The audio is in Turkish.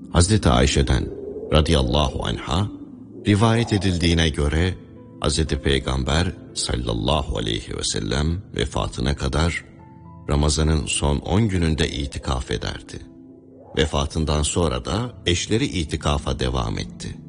Hazreti Ayşe'den radıyallahu anha rivayet edildiğine göre Hazreti Peygamber sallallahu aleyhi ve sellem vefatına kadar Ramazan'ın son 10 gününde itikaf ederdi. Vefatından sonra da eşleri itikafa devam etti.